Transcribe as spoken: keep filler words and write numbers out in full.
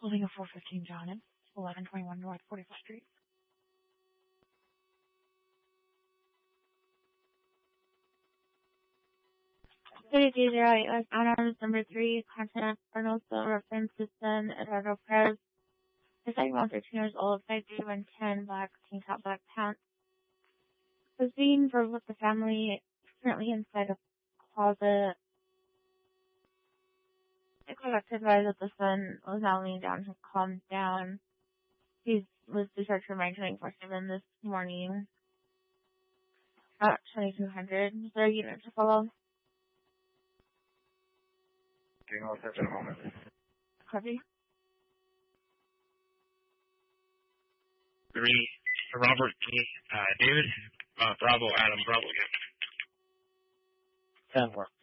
Building of four fifteen John, eleven twenty-one North forty-fifth Street. thirty-two zero eight West Adams, number three, Continent Arnoldville Reference System, Eduardo Perez. The second one, thirteen years old, five two and ten, black, tank top, black pants. Was being verbal with the family, currently inside a closet. I collected advised that the son was now laying down to calm down. He was discharged from my twenty-four seven this morning at twenty-two hundred. Is there a unit to follow? Okay, I'll touch in a moment. Copy. Three, Robert D. Uh, David, uh, Bravo, Adam, Bravo, yeah. ten four.